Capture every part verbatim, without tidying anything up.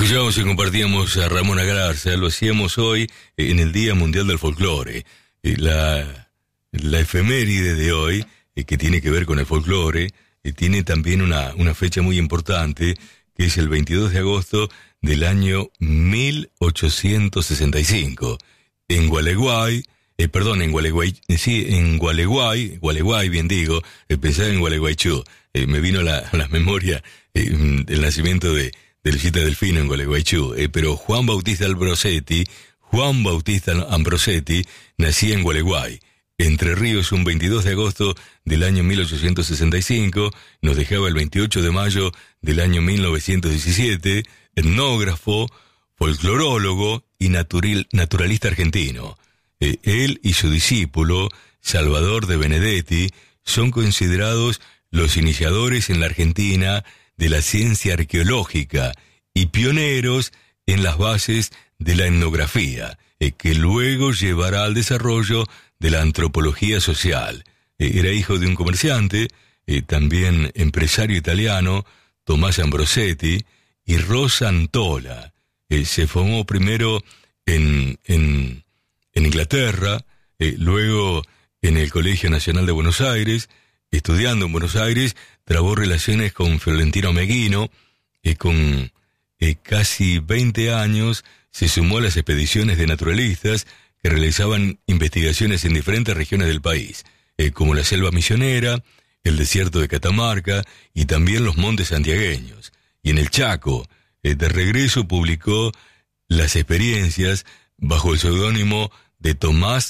Escuchábamos y compartíamos a Ramón Galarza. Lo hacíamos hoy en el Día Mundial del Folclore. La, la efeméride de hoy, que tiene que ver con el folclore, tiene también una, una fecha muy importante, que es el veintidós de agosto del año mil ochocientos sesenta y cinco. En Gualeguay, eh, perdón, en Gualeguay, sí, en Gualeguay, Gualeguay, bien digo, eh, pensaba en Gualeguaychú. Eh, me vino a la, a la memoria eh, el nacimiento de de Luisita Delfino en Gualeguaychú, eh, pero Juan Bautista Ambrosetti, Juan Bautista Ambrosetti, nacía en Gualeguay, Entre Ríos, un veintidós de agosto del año mil ochocientos sesenta y cinco, nos dejaba el veintiocho de mayo del año mil novecientos diecisiete, etnógrafo, folclorólogo y naturil, naturalista argentino. Eh, él y su discípulo, Salvador de Benedetti, son considerados los iniciadores en la Argentina de la ciencia arqueológica y pioneros en las bases de la etnografía, eh, que luego llevará al desarrollo de la antropología social. Eh, era hijo de un comerciante, eh, también empresario italiano, Tomás Ambrosetti, y Rosa Antola. Eh, se formó primero en, en, en Inglaterra, eh, luego en el Colegio Nacional de Buenos Aires. Estudiando en Buenos Aires, trabó relaciones con Florentino Meguino, y con eh, casi veinte años se sumó a las expediciones de naturalistas que realizaban investigaciones en diferentes regiones del país, eh, como la selva misionera, el desierto de Catamarca y también los montes santiagueños. Y en el Chaco, eh, de regreso publicó las experiencias bajo el seudónimo de Tomás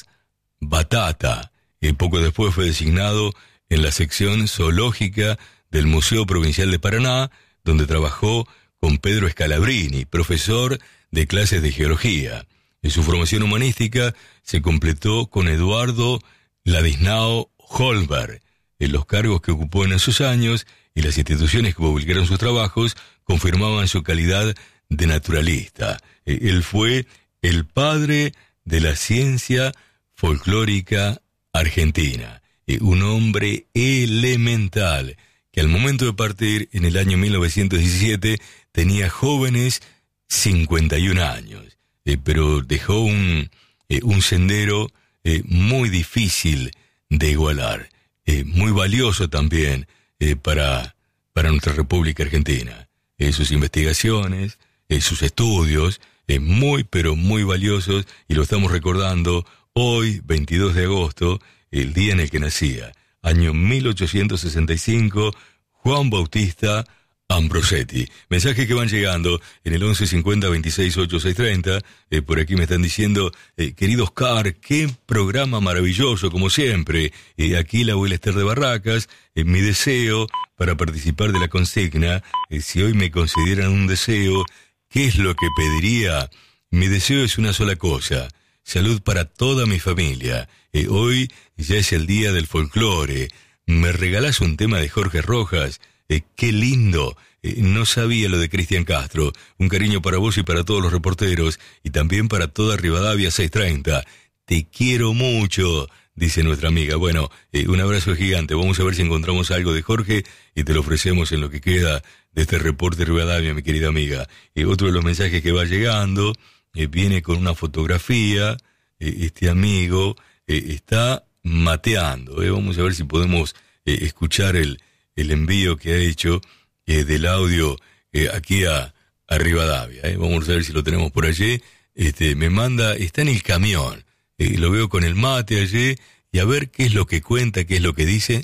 Batata, y poco después fue designado en la sección zoológica del Museo Provincial de Paraná, donde trabajó con Pedro Scalabrini, profesor de clases de geología. En su formación humanística se completó con Eduardo Ladisnao Holberg. En los cargos que ocupó en esos años y las instituciones que publicaron sus trabajos confirmaban su calidad de naturalista. Él fue el padre de la ciencia folclórica argentina. Un hombre elemental, que al momento de partir en el año mil novecientos diecisiete tenía jóvenes cincuenta y un años, eh, pero dejó un, eh, un sendero eh, muy difícil de igualar, eh, muy valioso también eh, para, para nuestra República Argentina. Eh, sus investigaciones, eh, sus estudios, eh, muy pero muy valiosos, y lo estamos recordando hoy, veintidós de agosto, el día en el que nacía, año mil ochocientos sesenta y cinco, Juan Bautista Ambrosetti. Mensajes que van llegando en el once cincuenta veintiséis ochenta y seis treinta. Eh, por aquí me están diciendo, eh, querido Oscar, qué programa maravilloso, como siempre. Eh, aquí la abuela Esther de Barracas. Eh, mi deseo para participar de la consigna, eh, si hoy me consideran un deseo, ¿qué es lo que pediría? Mi deseo es una sola cosa: salud para toda mi familia. Eh, hoy ya es el día del folclore. ¿Me regalás un tema de Jorge Rojas? Eh, ¡Qué lindo! Eh, no sabía lo de Cristian Castro. Un cariño para vos y para todos los reporteros, y también para toda Rivadavia seiscientos treinta. Te quiero mucho, dice nuestra amiga. Bueno, eh, un abrazo gigante. Vamos a ver si encontramos algo de Jorge y te lo ofrecemos en lo que queda de este reporte de Rivadavia, mi querida amiga. Eh, otro de los mensajes que va llegando eh, viene con una fotografía. Eh, este amigo eh, está mateando. Eh. Vamos a ver si podemos eh, escuchar el, el envío que ha hecho eh, del audio eh, aquí a, a Rivadavia. Eh. Vamos a ver si lo tenemos por allí. Este, me manda, está en el camión. Eh, lo veo con el mate allí, y a ver qué es lo que cuenta, qué es lo que dice.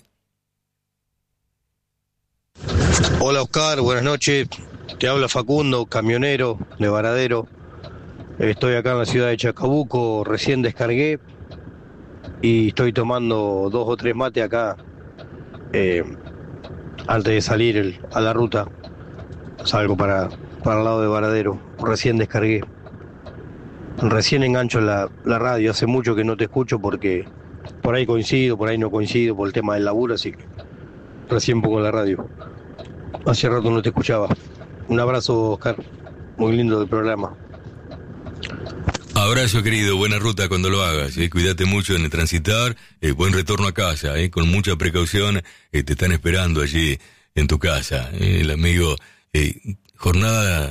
Hola Oscar, buenas noches. Te habla Facundo, camionero de Varadero. Estoy acá en la ciudad de Chacabuco, recién descargué y estoy tomando dos o tres mates acá eh, antes de salir el, a la ruta. Salgo para, para el lado de Varadero, recién descargué. Recién engancho la, la radio, hace mucho que no te escucho porque por ahí coincido, por ahí no coincido por el tema del laburo, así que recién pongo la radio. Hace rato no te escuchaba. Un abrazo, Oscar, muy lindo el programa. Abrazo, querido, buena ruta cuando lo hagas, eh. Cuídate mucho en el transitar, eh, buen retorno a casa, eh, con mucha precaución, eh, te están esperando allí en tu casa, eh, el amigo, eh, jornada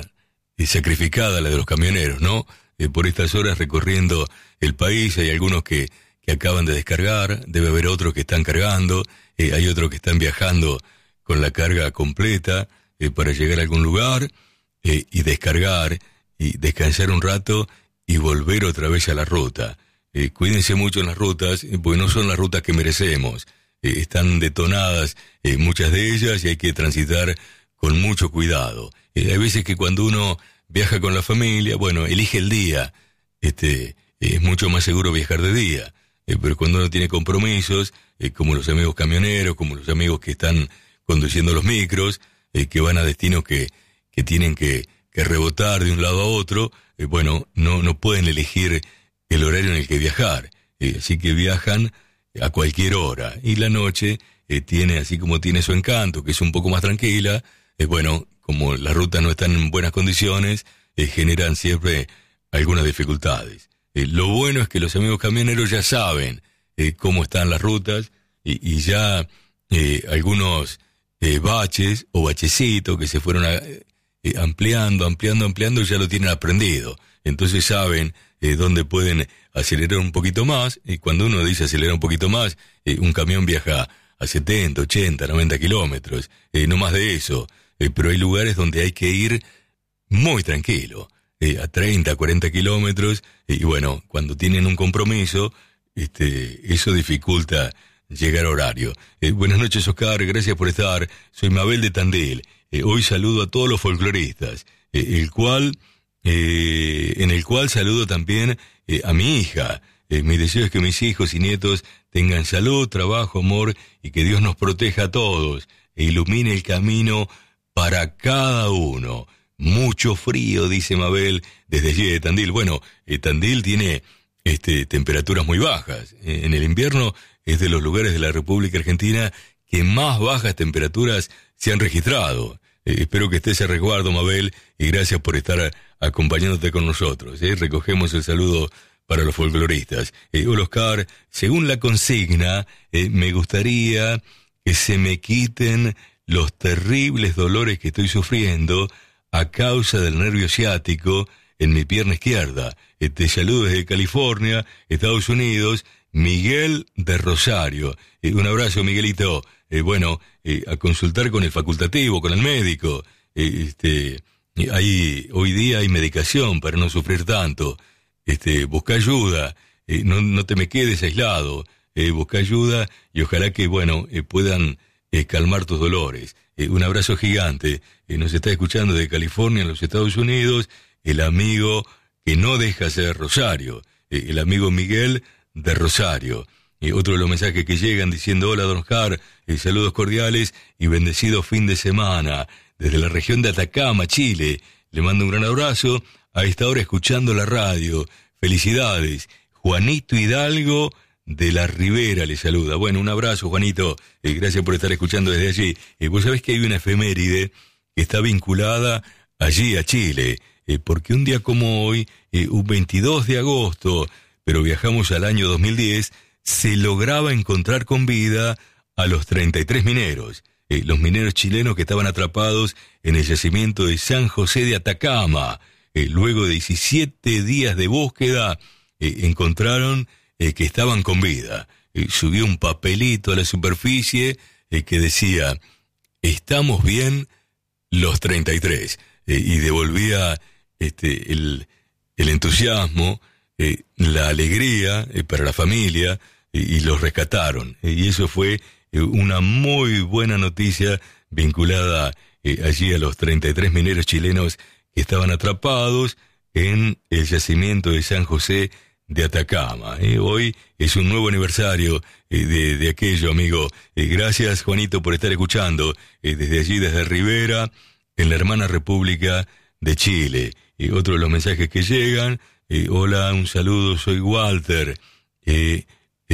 eh, sacrificada la de los camioneros, ¿no? Eh, por estas horas recorriendo el país, hay algunos que, que acaban de descargar, debe haber otros que están cargando, eh, hay otros que están viajando con la carga completa eh, para llegar a algún lugar eh, y descargar y descansar un rato y volver otra vez a la ruta. Eh, cuídense mucho en las rutas, eh, porque no son las rutas que merecemos. Eh, están detonadas eh, muchas de ellas y hay que transitar con mucho cuidado. Eh, hay veces que cuando uno viaja con la familia, bueno, elige el día, este, eh, es mucho más seguro viajar de día, eh, pero cuando uno tiene compromisos, eh, como los amigos camioneros, como los amigos que están conduciendo los micros, eh, que van a destinos que, que tienen que, que rebotar de un lado a otro, eh, bueno, no, no pueden elegir el horario en el que viajar, eh, así que viajan a cualquier hora, y la noche eh, tiene, así como tiene su encanto, que es un poco más tranquila, eh, bueno, como las rutas no están en buenas condiciones, eh, generan siempre algunas dificultades. Eh, lo bueno es que los amigos camioneros ya saben eh, cómo están las rutas, y, y ya eh, algunos eh, baches o bachecitos que se fueron a, eh, ampliando, ampliando, ampliando, ya lo tienen aprendido. Entonces saben eh, dónde pueden acelerar un poquito más, y cuando uno dice acelerar un poquito más, eh, un camión viaja a setenta, ochenta, noventa kilómetros, eh, no más de eso, eh, pero hay lugares donde hay que ir muy tranquilo, eh, a treinta, cuarenta kilómetros, eh, y bueno, cuando tienen un compromiso, este, eso dificulta llegar a horario. Eh, buenas noches, Oscar, gracias por estar, soy Mabel de Tandil, eh, hoy saludo a todos los folcloristas, eh, el cual... Eh, en el cual saludo también eh, a mi hija. Eh, mi deseo es que mis hijos y nietos tengan salud, trabajo, amor, y que Dios nos proteja a todos e ilumine el camino para cada uno. Mucho frío, dice Mabel, desde allí de Tandil. Bueno, eh, Tandil tiene este, temperaturas muy bajas. Eh, en el invierno es de los lugares de la República Argentina que más bajas temperaturas se han registrado. Eh, espero que estés a resguardo, Mabel, y gracias por estar a, acompañándote con nosotros. Eh. Recogemos el saludo para los folcloristas. Eh, hola, Oscar, según la consigna, eh, me gustaría que se me quiten los terribles dolores que estoy sufriendo a causa del nervio ciático en mi pierna izquierda. Eh, te saludo desde California, Estados Unidos, Miguel de Rosario. Eh, un abrazo, Miguelito. Eh, bueno, eh, a consultar con el facultativo, con el médico. Eh, este, hay, hoy día hay medicación para no sufrir tanto. Este, busca ayuda, eh, no, no te me quedes aislado. Eh, busca ayuda y ojalá que, bueno, eh, puedan eh, calmar tus dolores. Eh, un abrazo gigante. Eh, nos está escuchando de California, en los Estados Unidos, el amigo que no deja ser Rosario, eh, el amigo Miguel de Rosario. Eh, otro de los mensajes que llegan diciendo: hola, don Oscar, eh, saludos cordiales y bendecido fin de semana desde la región de Atacama, Chile. Le mando un gran abrazo, a esta hora escuchando la radio. Felicidades. Juanito Hidalgo de la Ribera le saluda. Bueno, un abrazo, Juanito, eh, gracias por estar escuchando desde allí. Eh, vos sabés que hay una efeméride que está vinculada allí a Chile, eh, porque un día como hoy, eh, un veintidós de agosto, pero viajamos al año dos mil diez, se lograba encontrar con vida a los treinta y tres mineros, eh, los mineros chilenos que estaban atrapados en el yacimiento de San José de Atacama. Eh, luego de diecisiete días de búsqueda, eh, encontraron eh, que estaban con vida. Eh, subió un papelito a la superficie eh, que decía: estamos bien los treinta y tres, eh, y devolvía este, el, el entusiasmo, eh, la alegría eh, para la familia, y los rescataron. Y eso fue una muy buena noticia vinculada eh, allí a los treinta y tres mineros chilenos que estaban atrapados en el yacimiento de San José de Atacama. Eh, hoy es un nuevo aniversario eh, de, de aquello, amigo. Eh, gracias, Juanito, por estar escuchando eh, desde allí, desde Rivera, en la hermana República de Chile. Eh, otro de los mensajes que llegan: eh, hola, un saludo, soy Walter. Eh,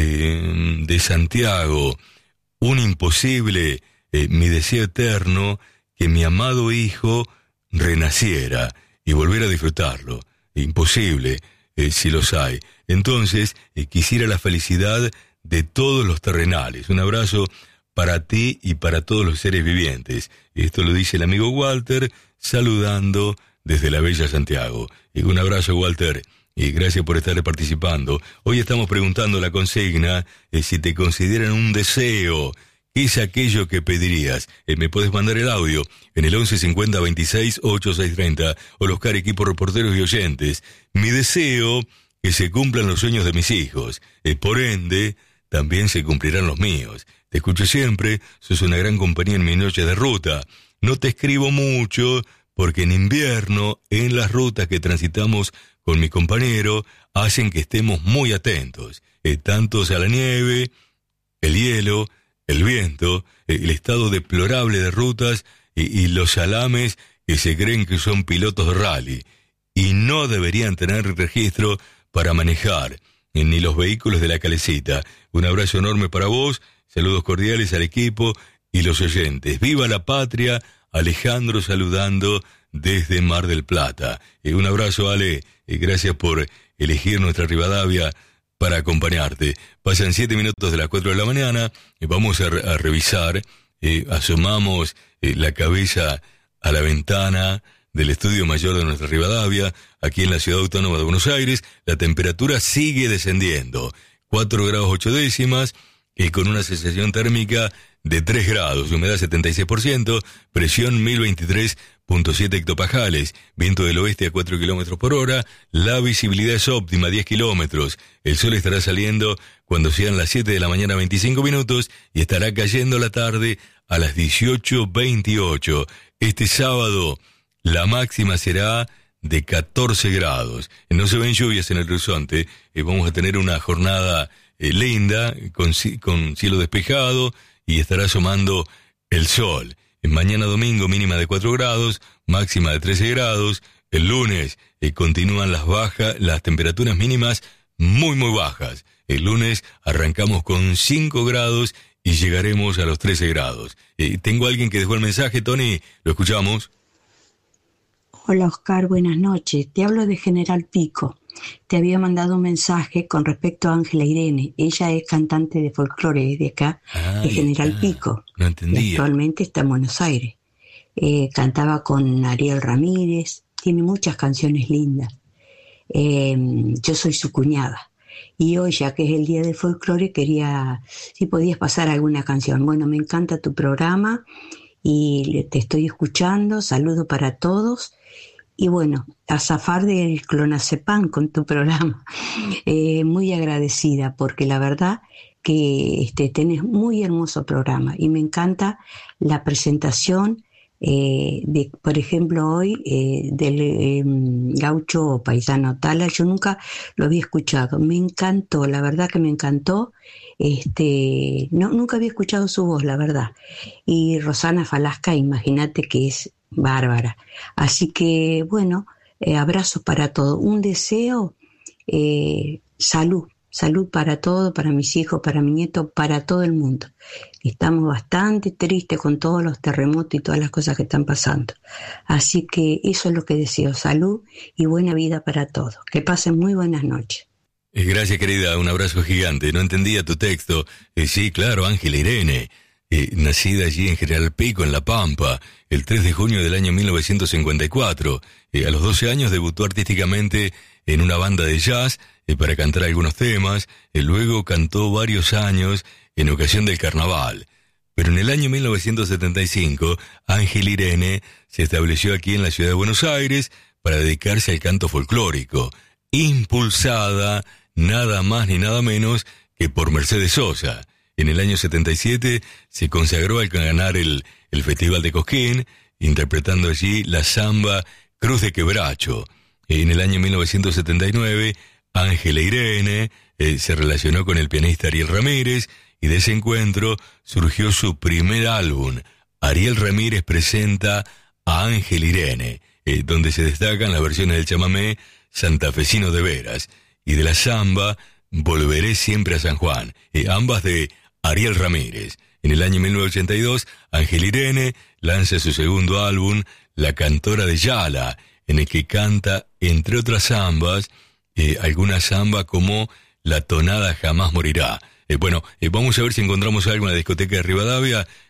Eh, de Santiago, un imposible, eh, mi deseo eterno, que mi amado hijo renaciera y volviera a disfrutarlo. Imposible, eh, si los hay. Entonces, eh, quisiera la felicidad de todos los terrenales. Un abrazo para ti y para todos los seres vivientes. Esto lo dice el amigo Walter, saludando desde la bella Santiago. Y un abrazo, Walter, y gracias por estar participando. Hoy estamos preguntando la consigna, eh, si te consideran un deseo, ¿qué es aquello que pedirías? Eh, me puedes mandar el audio en el once cincuenta veintiséis ochenta y seis treinta, o los Oscar, equipo reporteros y oyentes. Mi deseo, que se cumplan los sueños de mis hijos. Eh, por ende, también se cumplirán los míos. Te escucho siempre, sos una gran compañía en mi noche de ruta. No te escribo mucho, porque en invierno, en las rutas que transitamos con mi compañero, hacen que estemos muy atentos. Eh, tanto a la nieve, el hielo, el viento, eh, el estado deplorable de rutas y, y los salames que se creen que son pilotos de rally. Y no deberían tener registro para manejar, eh, ni los vehículos de la calecita. Un abrazo enorme para vos, saludos cordiales al equipo y los oyentes. ¡Viva la patria! Alejandro saludando desde Mar del Plata. Eh, un abrazo, Ale, y eh, gracias por elegir nuestra Rivadavia para acompañarte. Pasan siete minutos de las cuatro de la mañana, eh, vamos a, re- a revisar, eh, asomamos eh, la cabeza a la ventana del estudio mayor de nuestra Rivadavia, aquí en la Ciudad Autónoma de Buenos Aires. La temperatura sigue descendiendo, cuatro grados ocho décimas, y con una sensación térmica de tres grados, humedad setenta y seis por ciento, presión mil veintitrés punto siete hectopascales, viento del oeste a cuatro kilómetros por hora, la visibilidad es óptima, diez kilómetros, el sol estará saliendo cuando sean las siete de la mañana veinticinco minutos y estará cayendo la tarde a las dieciocho veintiocho. Este sábado la máxima será de catorce grados, no se ven lluvias en el horizonte, eh, vamos a tener una jornada eh, linda, con, con cielo despejado, y estará asomando el sol. Mañana domingo mínima de cuatro grados, máxima de trece grados. El lunes eh, continúan las bajas, las temperaturas mínimas muy muy bajas. El lunes arrancamos con cinco grados y llegaremos a los trece grados. Eh, tengo a alguien que dejó el mensaje, Tony, lo escuchamos. Hola Oscar, buenas noches. Te hablo de General Pico. Te había mandado un mensaje con respecto a Ángela Irene. Ella es cantante de folclore de acá, ah, de General ah, Pico. No entendía. Y actualmente está en Buenos Aires. Eh, cantaba con Ariel Ramírez. Tiene muchas canciones lindas. Eh, yo soy su cuñada. Y hoy, ya que es el día del folclore, quería, si podías pasar alguna canción. Bueno, me encanta tu programa y te estoy escuchando. Saludo para todos. Y bueno, a zafar del clonazepam con tu programa. Eh, muy agradecida porque la verdad que este, tenés muy hermoso programa y me encanta la presentación eh, de, por ejemplo, hoy eh, del eh, gaucho paisano Tala. Yo nunca lo había escuchado. Me encantó, la verdad que me encantó. Este, no, nunca había escuchado su voz, la verdad. Y Rosana Falasca, imagínate que es bárbara. Así que, bueno, eh, abrazos para todos. Un deseo, eh, salud, salud para todos, para mis hijos, para mi nieto, para todo el mundo. Estamos bastante tristes con todos los terremotos y todas las cosas que están pasando. Así que eso es lo que deseo, salud y buena vida para todos. Que pasen muy buenas noches. Gracias, querida, un abrazo gigante. No entendía tu texto. Eh, sí, claro, Ángela Irene. Eh, nacida allí en General Pico, en La Pampa, el tres de junio del año mil novecientos cincuenta y cuatro. Eh, a los doce años debutó artísticamente en una banda de jazz eh, para cantar algunos temas. Eh, luego cantó varios años en ocasión del carnaval. Pero en el año mil novecientos setenta y cinco, Ángela Irene se estableció aquí en la ciudad de Buenos Aires para dedicarse al canto folclórico, impulsada nada más ni nada menos que por Mercedes Sosa. En el año setenta y siete se consagró al ganar el, el Festival de Cosquín, interpretando allí la samba Cruz de Quebracho. En el año mil novecientos setenta y nueve, Ángela Irene eh, se relacionó con el pianista Ariel Ramírez y de ese encuentro surgió su primer álbum, Ariel Ramírez presenta a Ángela Irene, eh, donde se destacan las versiones del chamamé Santafesino de Veras y de la samba Volveré siempre a San Juan, eh, ambas de Ariel Ramírez. En el año mil novecientos ochenta y dos, Ángela Irene lanza su segundo álbum, La Cantora de Yala, en el que canta, entre otras zambas, eh, alguna zamba como La Tonada Jamás Morirá. Eh, bueno, eh, vamos a ver si encontramos algo en la discoteca de Rivadavia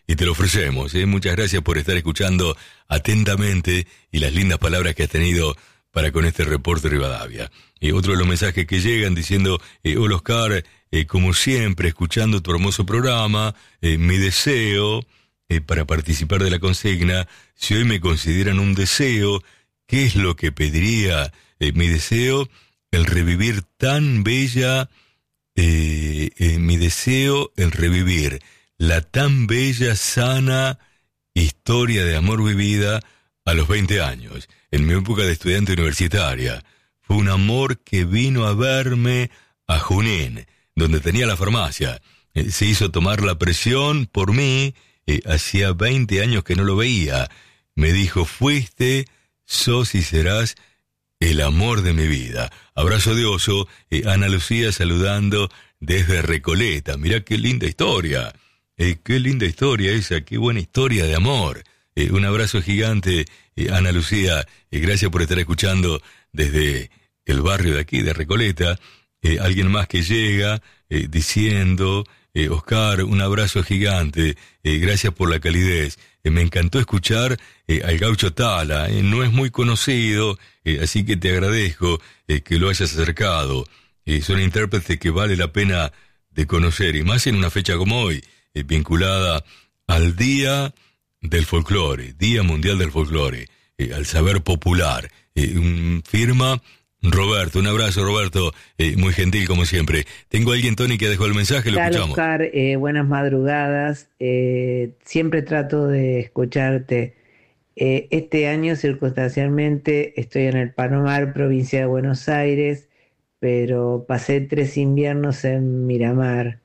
y te lo ofrecemos. ¿eh? Muchas gracias por estar escuchando atentamente y las lindas palabras que has tenido para con este reporte Rivadavia. Y otro de los mensajes que llegan diciendo, eh, hola Oscar, eh, como siempre, escuchando tu hermoso programa, eh, mi deseo eh, para participar de la consigna, si hoy me consideran un deseo, ¿qué es lo que pediría? Eh, mi deseo, el revivir tan bella, eh, eh, mi deseo, el revivir la tan bella, sana historia de amor vivida a los veinte años, en mi época de estudiante universitaria. Fue un amor que vino a verme a Junín, donde tenía la farmacia. Eh, se hizo tomar la presión por mí, eh, hacía veinte años que no lo veía. Me dijo, fuiste, sos y serás el amor de mi vida. Abrazo de oso, eh, Ana Lucía saludando desde Recoleta. Mirá qué linda historia, eh, qué linda historia esa, qué buena historia de amor. Eh, un abrazo gigante, eh, Ana Lucía, eh, gracias por estar escuchando desde el barrio de aquí, de Recoleta. Eh, alguien más que llega eh, diciendo, eh, Oscar, un abrazo gigante, eh, gracias por la calidez. Eh, me encantó escuchar eh, al Gaucho Tala, eh, no es muy conocido, eh, así que te agradezco eh, que lo hayas acercado. Eh, son intérpretes que vale la pena de conocer, y más en una fecha como hoy, eh, vinculada al Día del Folclore, Día Mundial del Folclore, eh, al saber popular. Eh, un, firma Roberto, un abrazo Roberto, eh, muy gentil como siempre. Tengo a alguien, Tony, que dejó el mensaje, lo Claro, escuchamos. Oscar, eh, buenas madrugadas, eh, siempre trato de escucharte. Eh, este año circunstancialmente estoy en el Palomar, provincia de Buenos Aires, pero pasé tres inviernos en Miramar.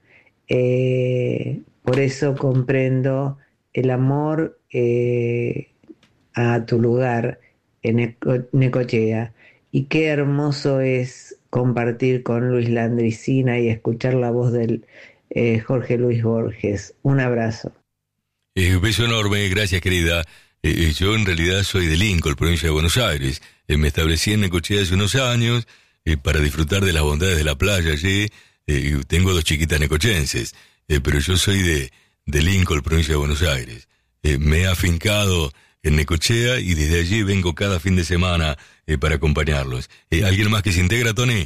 Eh, por eso comprendo el amor eh, a tu lugar en Neco- Necochea. Y qué hermoso es compartir con Luis Landricina y escuchar la voz del eh, Jorge Luis Borges. Un abrazo. Eh, un beso enorme, gracias querida. Eh, yo en realidad soy de Lincoln, provincia de Buenos Aires. Eh, me establecí en Necochea hace unos años eh, para disfrutar de las bondades de la playa allí. Eh, tengo dos chiquitas necochenses, eh, pero yo soy de, de Lincoln, provincia de Buenos Aires. Eh, me he afincado en Necochea y desde allí vengo cada fin de semana eh, para acompañarlos. Eh, ¿Alguien más que se integra, Tony?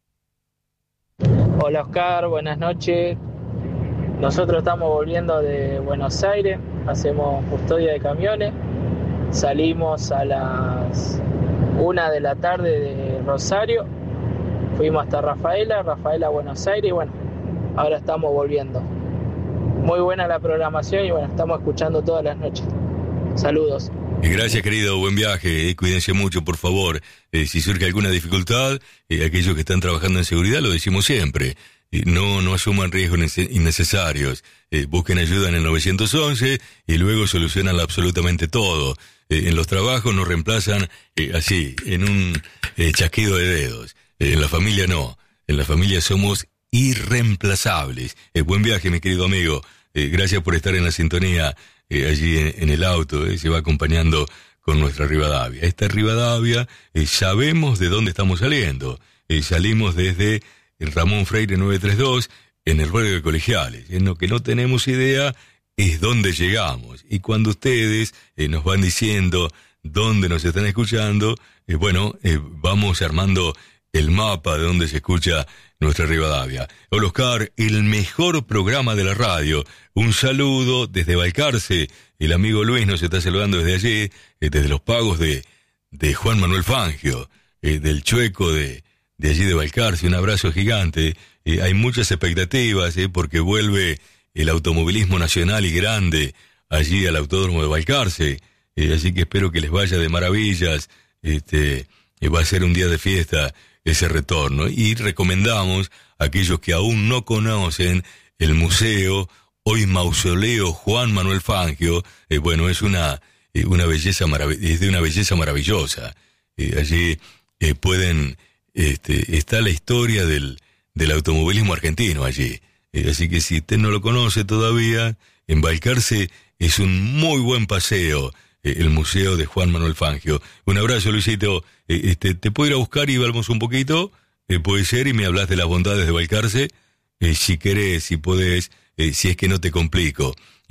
Hola Oscar, buenas noches. Nosotros estamos volviendo de Buenos Aires, hacemos custodia de camiones. Salimos a las una de la tarde de Rosario, fuimos hasta Rafaela, Rafaela, Buenos Aires, y bueno, ahora estamos volviendo. Muy buena la programación y bueno, estamos escuchando todas las noches. Saludos. Gracias, querido, buen viaje, eh, cuídense mucho, por favor. Eh, si surge alguna dificultad, eh, aquellos que están trabajando en seguridad, lo decimos siempre, eh, no, no asuman riesgos innecesarios, eh, busquen ayuda en el nueve once y luego solucionan absolutamente todo. Eh, en los trabajos nos reemplazan eh, así, en un eh, chasquido de dedos. Eh, en la familia no, en la familia somos irreemplazables. Eh, buen viaje, mi querido amigo, eh, gracias por estar en la sintonía. Eh, allí en, en el auto, eh, se va acompañando con nuestra Rivadavia. Esta Rivadavia, eh, sabemos de dónde estamos saliendo. Eh, salimos desde el Ramón Freire novecientos treinta y dos, en el barrio de Colegiales. En lo que no tenemos idea es dónde llegamos. Y cuando ustedes eh, nos van diciendo dónde nos están escuchando, eh, bueno, eh, vamos armando el mapa de dónde se escucha nuestra Rivadavia. Hola Oscar, el mejor programa de la radio. Un saludo desde Balcarce. El amigo Luis nos está saludando desde allí, eh, desde los pagos de, de Juan Manuel Fangio, eh, del Chueco de, de allí de Balcarce. Un abrazo gigante. Eh, hay muchas expectativas, eh, porque vuelve el automovilismo nacional y grande allí al Autódromo de Balcarce. Eh, así que espero que les vaya de maravillas. Este, eh, va a ser un día de fiesta ese retorno, y recomendamos a aquellos que aún no conocen el museo, hoy Mausoleo Juan Manuel Fangio. Eh, bueno, es una eh, una belleza marav- es de una belleza maravillosa. Eh, allí eh, pueden este, está la historia del del automovilismo argentino allí. Eh, así que si usted no lo conoce todavía, en Balcarce es un muy buen paseo. El museo de Juan Manuel Fangio. Un abrazo, Luisito. Eh, este, te puedo ir a buscar y vamos un poquito, eh, puede ser, y me hablas de las bondades de Balcarce, eh, si querés, si podés, eh, si es que no te complico.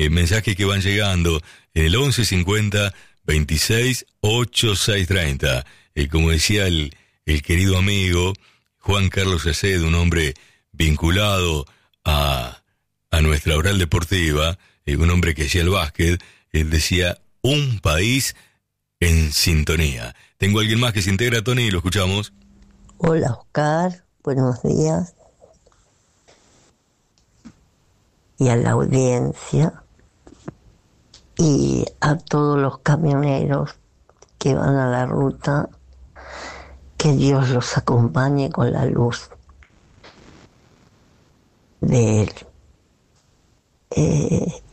eh, mensajes que van llegando en el once cincuenta veintiséis ochenta y seis treinta. Eh, como decía el, el querido amigo Juan Carlos Acedo, un hombre vinculado a, a nuestra oral deportiva, eh, un hombre que hacía el básquet, él decía, un país en sintonía. Tengo a alguien más que se integra, Tony, y lo escuchamos. Hola, Oscar, buenos días. Y a la audiencia y a todos los camioneros que van a la ruta, que Dios los acompañe con la luz de Él. Eh,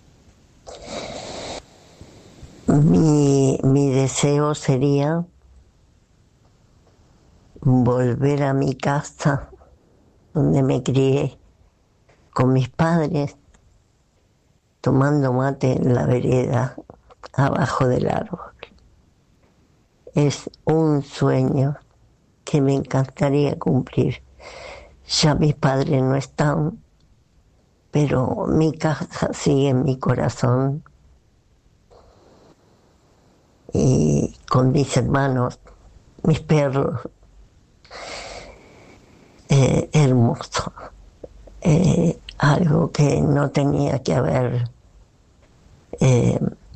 mi, mi deseo sería volver a mi casa donde me crié con mis padres, tomando mate en la vereda abajo del árbol. Es un sueño que me encantaría cumplir. Ya mis padres no están, pero mi casa sigue en mi corazón. Y con mis hermanos, mis perros, eh, hermoso. Eh, algo que no tenía que haber eh,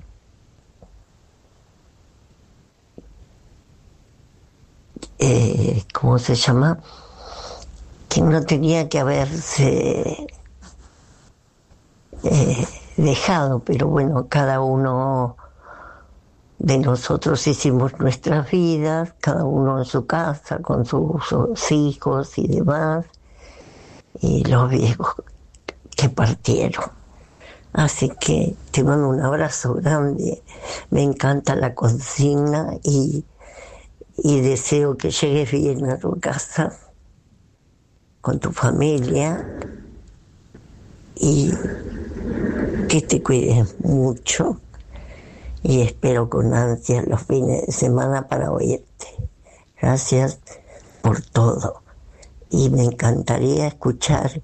eh, ¿cómo se llama? Que no tenía que haberse eh, dejado, pero bueno, cada uno de nosotros hicimos nuestras vidas, cada uno en su casa, con sus, sus hijos y demás, y los viejos que partieron. Así que te mando un abrazo grande, me encanta la consigna y, y deseo que llegues bien a tu casa, con tu familia, y que te cuides mucho, y espero con ansia los fines de semana para oírte. Gracias por todo. Y me encantaría escuchar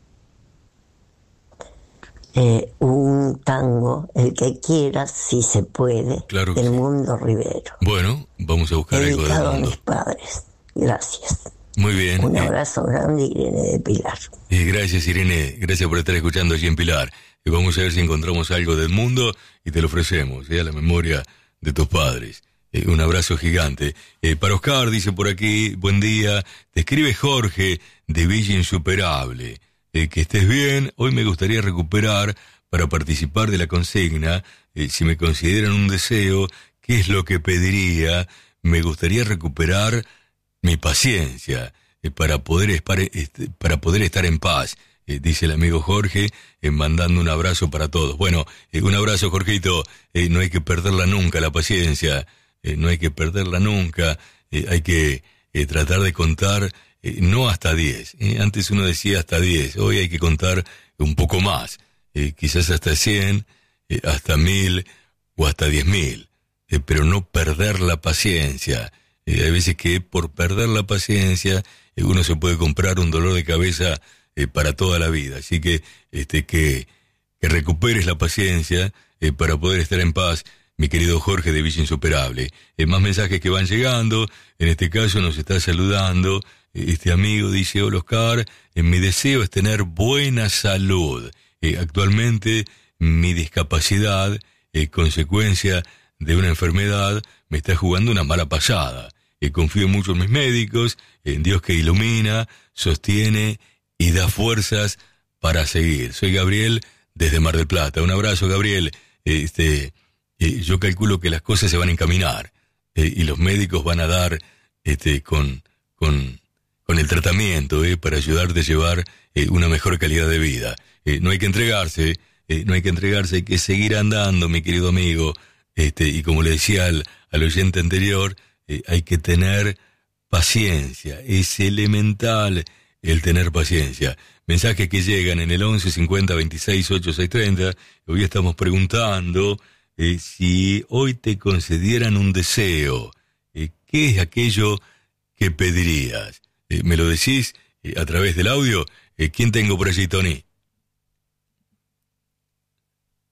eh, un tango, el que quieras, si se puede, claro del sí. Mundo Rivero. Bueno, vamos a buscar algo del dedicado a mundo. mis padres. Gracias. Muy bien. Un eh, abrazo grande, Irene de Pilar. eh, gracias, Irene. Gracias por estar escuchando allí en Pilar. Y vamos a ver si encontramos algo del mundo y te lo ofrecemos, eh, a la memoria de tus padres. Eh, un abrazo gigante. Eh, para Oscar, dice por aquí, buen día. Te escribe Jorge de Villa Insuperable. Eh, que estés bien. Hoy me gustaría recuperar para participar de la consigna. Eh, si me consideran un deseo, ¿qué es lo que pediría? Me gustaría recuperar mi paciencia eh, para poder estar, este, para poder estar en paz. Eh, dice el amigo Jorge, eh, mandando un abrazo para todos. Bueno, eh, un abrazo, Jorgito. Eh, no hay que perderla nunca, la paciencia. Eh, no hay que perderla nunca, eh, hay que eh, tratar de contar, eh, no hasta diez, eh. Antes uno decía hasta diez, hoy hay que contar un poco más, eh, quizás hasta cien, eh, hasta mil o hasta diez mil, eh, pero no perder la paciencia. Eh, hay veces que por perder la paciencia eh, uno se puede comprar un dolor de cabeza eh, para toda la vida, así que, este, que, que recuperes la paciencia eh, para poder estar en paz. Mi querido Jorge de Villa Insuperable. Eh, más mensajes que van llegando. En este caso nos está saludando eh, este amigo, dice, hola Oscar, eh, mi deseo es tener buena salud. Eh, actualmente mi discapacidad, eh, consecuencia de una enfermedad, me está jugando una mala pasada. Eh, confío mucho en mis médicos, en Dios que ilumina, sostiene y da fuerzas para seguir. Soy Gabriel desde Mar del Plata. Un abrazo, Gabriel. Eh, este... Eh, yo calculo que las cosas se van a encaminar eh, y los médicos van a dar este con con con el tratamiento eh, para ayudarte a llevar eh, una mejor calidad de vida. Eh, no hay que entregarse, eh, no hay que entregarse, hay que seguir andando, mi querido amigo. Este, y como le decía al, al oyente anterior, eh, hay que tener paciencia. Es elemental el tener paciencia. Mensajes que llegan en el once cincuenta veintiséis ochenta y seis treinta. Hoy estamos preguntando Eh, si hoy te concedieran un deseo, eh, ¿qué es aquello que pedirías? Eh, ¿Me lo decís eh, a través del audio? Eh, ¿Quién tengo por allí, Tony?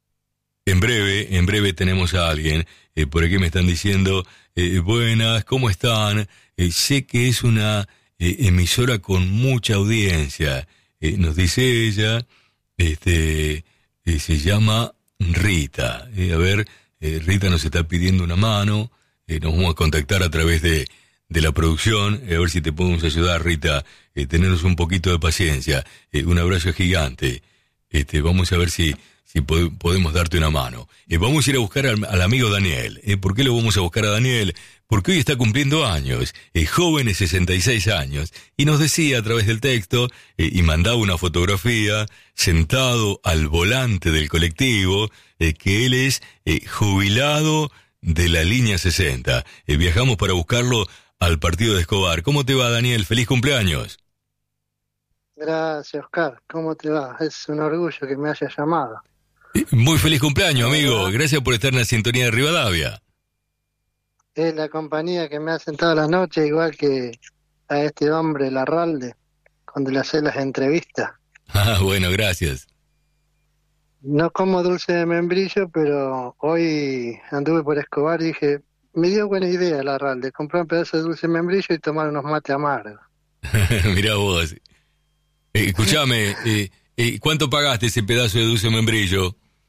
En breve, en breve tenemos a alguien. Eh, por aquí me están diciendo, eh, buenas, ¿cómo están? Eh, sé que es una eh, emisora con mucha audiencia. Eh, nos dice ella, este, eh, se llama Rita. Eh, a ver, eh, Rita nos está pidiendo una mano. Eh, nos vamos a contactar a través de, de la producción. Eh, a ver si te podemos ayudar, Rita. Eh, tenernos un poquito de paciencia. Eh, un abrazo gigante. Este, vamos a ver si... si podemos darte una mano. Eh, vamos a ir a buscar al, al amigo Daniel. Eh, ¿Por qué lo vamos a buscar a Daniel? Porque hoy está cumpliendo años, eh, joven de sesenta y seis años, y nos decía a través del texto, eh, y mandaba una fotografía, sentado al volante del colectivo, eh, que él es eh, jubilado de la línea sesenta. Eh, viajamos para buscarlo al partido de Escobar. ¿Cómo te va, Daniel? ¡Feliz cumpleaños! Gracias, Oscar. ¿Cómo te va? Es un orgullo que me hayas llamado. Muy feliz cumpleaños, amigo. Gracias por estar en la sintonía de Rivadavia. Es la compañía que me ha sentado la noche, igual que a este hombre, Larralde, cuando le hace las entrevistas. Ah, bueno, gracias. No como dulce de membrillo, pero hoy anduve por Escobar y dije, me dio buena idea Larralde, comprar un pedazo de dulce de membrillo y tomar unos mates amargos. Mirá vos. Eh, escuchame, eh, eh, ¿cuánto pagaste ese pedazo de dulce de membrillo?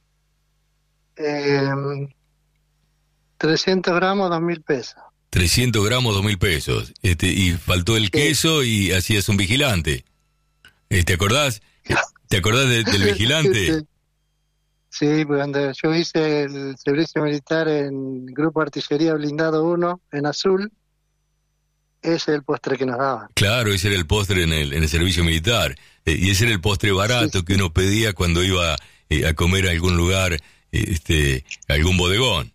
Eh, trescientos gramos, dos mil pesos. trescientos gramos, dos mil pesos. Este, y faltó el sí. queso y hacías un vigilante. Eh, ¿Te acordás? ¿Te acordás de, del vigilante? Sí, sí, cuando yo hice el servicio militar en Grupo Artillería Blindado uno, en Azul, ese es el postre que nos daban. Claro, ese era el postre en el, en el servicio militar. Eh, y ese era el postre barato sí. que uno pedía cuando iba eh, a comer a algún lugar, este, algún bodegón.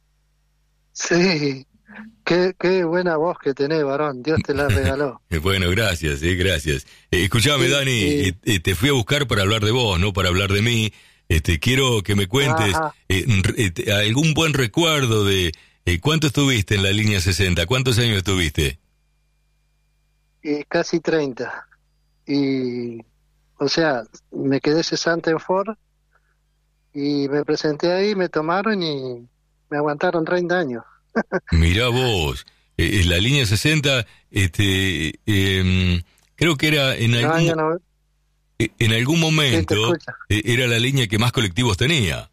Sí, qué, qué buena voz que tenés, varón, Dios te la regaló. Bueno, gracias, eh, gracias. Eh, escuchame, sí, Dani, sí. Eh, te fui a buscar para hablar de vos, no para hablar de mí. Este, quiero que me cuentes eh, eh, algún buen recuerdo de eh, cuánto estuviste en la línea sesenta, cuántos años estuviste. Y casi treinta. Y, o sea, me quedé cesante en Ford. Y me presenté ahí, me tomaron y me aguantaron treinta años. Mirá vos, eh, la línea sesenta, este, eh, creo que era en algún, no, no, eh, en algún momento, eh, era la línea que más colectivos tenía.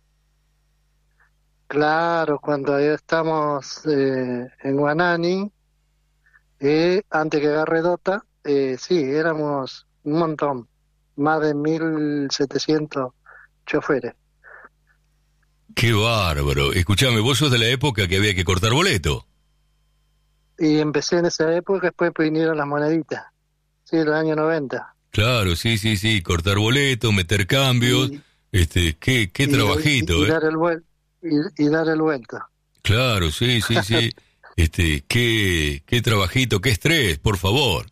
Claro, cuando estamos eh, en Guanani, eh, antes que agarre Dota, eh, sí, éramos un montón, más de mil setecientos choferes. ¡Qué bárbaro! Escuchame, vos sos de la época que había que cortar boleto. Y empecé en esa época, después vinieron las moneditas. Sí, los años noventa. Claro, sí, sí, sí, cortar boleto, meter cambios, y, este, qué, qué y, trabajito, y, y ¿eh? Dar el vuel y, y dar el vuelto. Claro, sí, sí, sí. este, qué, qué trabajito, qué estrés, por favor.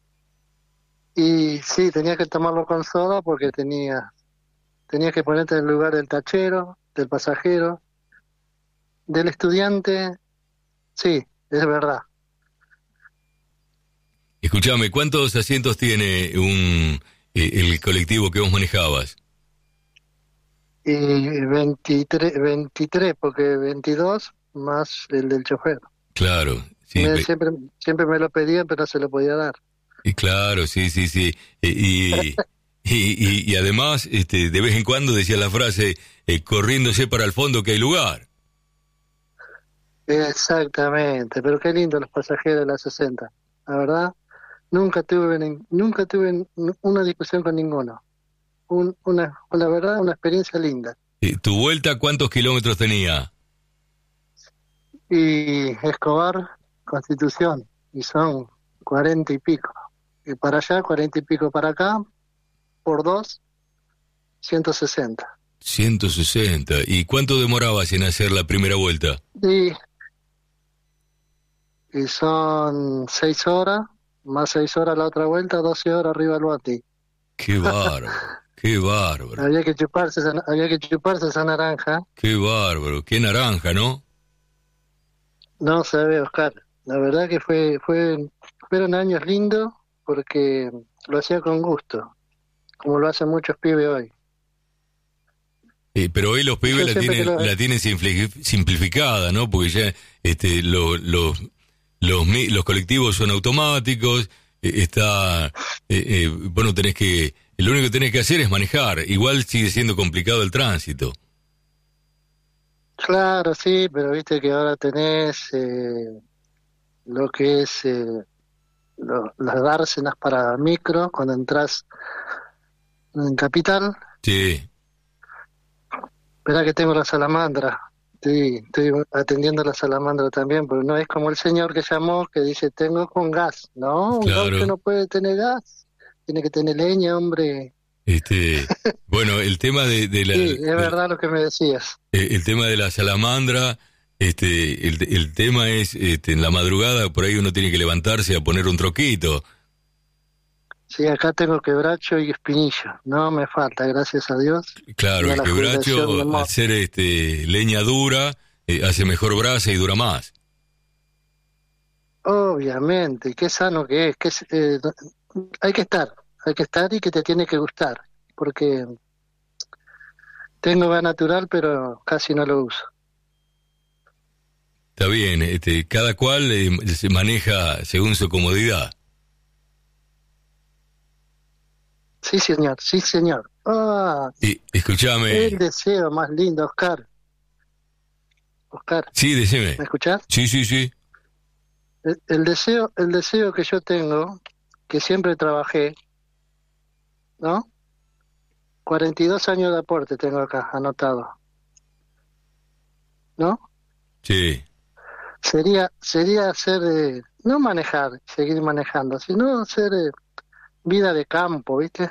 Y sí, tenía que tomarlo con soda porque tenía... Tenías que ponerte en el lugar del tachero, del pasajero, del estudiante. Sí, es verdad. Escuchame, ¿cuántos asientos tiene un eh, el colectivo que vos manejabas? Y veintitrés, veintitrés, porque veintidós más el del chofer. Claro. Sí, me, pe... siempre, siempre me lo pedían, pero no se lo podía dar. Y claro, sí, sí, sí. Eh, y... Y, y, y además, este, de vez en cuando decía la frase, eh, corriéndose para el fondo que hay lugar. Exactamente, pero qué lindo los pasajeros de la sesenta. La verdad, nunca tuve nunca tuve una discusión con ninguno. Un, una, la verdad, una experiencia linda. Eh, ¿Tu vuelta cuántos kilómetros tenía? Y Escobar, Constitución, y son cuarenta y pico. Y para allá, cuarenta y pico para acá. Por dos, ciento sesenta. ciento sesenta. ¿Y cuánto demorabas en hacer la primera vuelta? Y, y son seis horas, más seis horas la otra vuelta, doce horas arriba del bati. ¡Qué bárbaro! ¡Qué bárbaro! Había que chuparse esa, había que chuparse esa naranja. ¡Qué bárbaro! ¡Qué naranja!, ¿no? No se ve, Oscar. La verdad que fue, fue, fueron años lindos porque lo hacía con gusto. Como lo hacen muchos pibes hoy. Eh, pero hoy los pibes Yo la siempre tienen, que lo- la tienen simplifi- simplificada, ¿no? Porque ya este, lo- los, los, mi- los colectivos son automáticos, eh, está, eh, eh, vos no tenés que, lo único que tenés que hacer es manejar, igual sigue siendo complicado el tránsito. Claro, sí, pero viste que ahora tenés eh, lo que es eh, lo- las dársenas para micro cuando entras en Capital. Sí, Esperá que tengo la salamandra. Estoy, estoy atendiendo a la salamandra también, pero no es como el señor que llamó que dice, tengo con gas. No, un Claro. gaucho no puede tener gas. Tiene que tener leña, hombre. este, bueno, el tema de, de la, Sí, es de- verdad lo que me decías. eh, el tema de la salamandra, este, el, el tema es, este, en la madrugada por ahí uno tiene que levantarse a poner un troquito. Sí, acá tengo quebracho y espinillo. No me falta, gracias a Dios. Claro, Y a el la jubilación de quebracho, Mo- al ser este, leña dura, eh, hace mejor brasa y dura más. Obviamente, qué sano que es. Que es, eh, hay que estar, hay que estar y que te tiene que gustar. Porque tengo gas natural, pero casi no lo uso. Está bien, este, cada cual eh, se maneja según su comodidad. Sí, señor, sí, señor. Ah, Y escúchame, el deseo más lindo, Oscar. Oscar, sí, decime. ¿me escuchás? Sí, sí, sí. El, el deseo, el deseo que yo tengo, que siempre trabajé, ¿no? cuarenta y dos años de aporte tengo acá, anotado. ¿No? Sí, Sería, sería hacer, eh, no manejar, seguir manejando, sino hacer eh, vida de campo, ¿viste?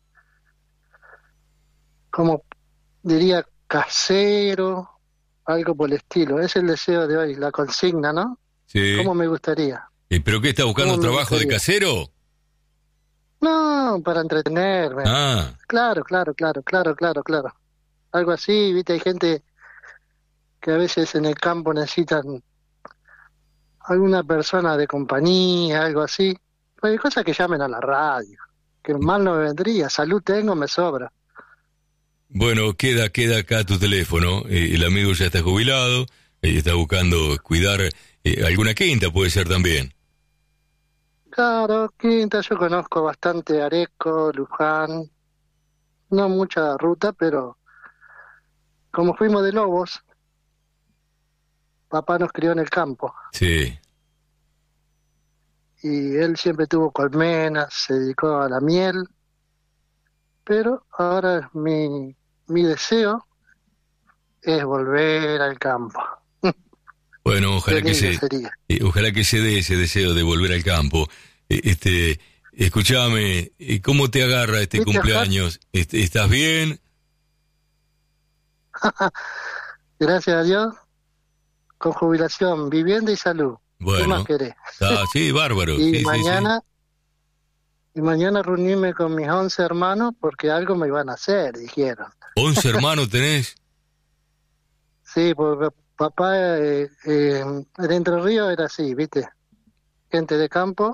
Como diría casero, algo por el estilo. Es el deseo de hoy, la consigna, ¿no? sí. ¿Cómo me gustaría? Eh, ¿Pero qué está buscando, ¿Cómo me trabajo de gustaría? casero? No, para entretenerme. Ah, Claro, claro, claro, claro, claro, claro. Algo así, ¿viste? Hay gente que a veces en el campo necesitan alguna persona de compañía, algo así. Pues hay cosas que llamen a la radio, que mal no me vendría, salud tengo, me sobra. bueno, queda, queda acá tu teléfono. Eh, el amigo ya está jubilado, eh, está buscando cuidar eh, alguna quinta, puede ser también. Claro, Quinta, yo conozco bastante Areco, Luján, no mucha ruta, pero como fuimos de lobos, papá nos crió en el campo Sí. y él siempre tuvo colmenas, se dedicó a la miel, pero ahora mi, mi deseo es volver al campo. Bueno, ojalá Qué que lindo se, sería. eh, ojalá que se dé ese deseo de volver al campo. Eh, este, escúchame, eh, ¿cómo te agarra este ¿Viste, cumpleaños? Este, ¿Estás bien? Gracias a Dios, con jubilación, vivienda y salud. ¿Qué Bueno, más querés? ah, sí, bárbaro. Y sí, sí, mañana, y mañana reunirme con mis once hermanos porque algo me iban a hacer, dijeron. sí. ¿Once hermanos tenés? Sí, porque papá eh, eh, en Entre Ríos era así, ¿viste? Gente de campo